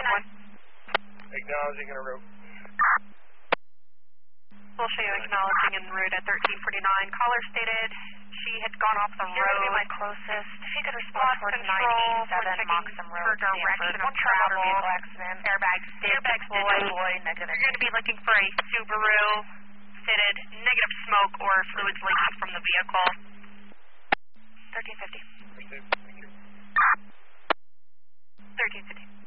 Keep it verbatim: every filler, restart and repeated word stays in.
one. Acknowledging en route. We'll show you acknowledging en route at thirteen forty-nine. Caller stated she had gone off the You're road. You're going to be my closest. If you could respond Lost towards control. nine eight We're seven checking Moxham Road, her direction Stanford. of One car motor travel. vehicle accident. Airbags did Airbags did deploy. deploy. Negative. You're going to be looking for a Subaru fitted, negative smoke or fluids leaking from the vehicle. thirteen fifty. Received. Thank you. thirteen fifty.